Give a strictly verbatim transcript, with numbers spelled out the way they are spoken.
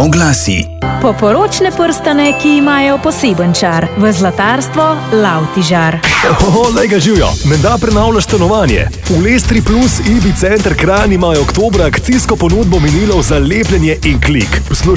Oglasi. Poporočne prstane, ki imajo poseben čar. V zlatarstvo Lavtižar. Oho, lej ga živijo. Menda prenavljaš stanovanje. V Lestri Plus I B I Center Kranj imajo oktobra akcijsko ponudbo minilov za lepljenje in klik.